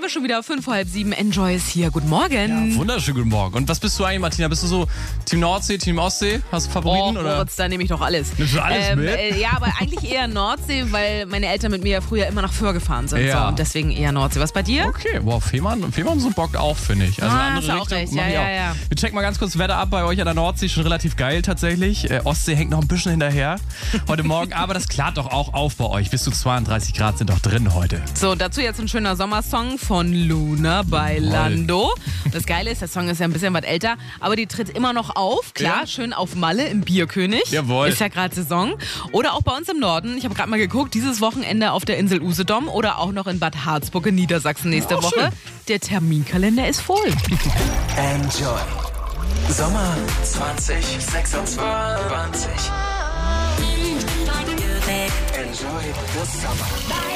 wir schon wieder 6:55. Enjoy ist hier. Guten Morgen. Ja, wunderschönen guten Morgen. Und was bist du eigentlich, Martina? Bist du so Team Nordsee, Team Ostsee? Hast du Favoriten? Oder? Moritz, da nehme ich doch alles. Nimmst du alles mit? Ja, aber eigentlich eher Nordsee, weil meine Eltern mit mir ja früher immer nach Föhr gefahren sind. Ja. So, und deswegen eher Nordsee. Was bei dir? Okay, wow, Fehmarn so bockt auch, finde ich. Also hast du auch recht. mach ich Ja. auch. Wir checken mal ganz kurz das Wetter ab bei euch an der Nordsee. Schon relativ geil tatsächlich. Ostsee hängt noch ein bisschen hinterher heute Morgen. Aber das klart doch auch auf bei euch. Bis zu 32 Grad sind doch drin heute. So, dazu jetzt ein schöner Sommersong von Luna bei Lando. Das Geile ist, der Song ist ja ein bisschen was älter, aber die tritt immer noch auf. Klar, Ja. schön auf Malle im Bierkönig. Jawohl. Ist ja gerade Saison. Oder auch bei uns im Norden. Ich habe gerade mal geguckt, dieses Wochenende auf der Insel Usedom oder auch noch in Bad Harzburg in Niedersachsen nächste Auch Woche. schön. Der Terminkalender ist voll. Enjoy. Sommer 2026. Enjoy the summer.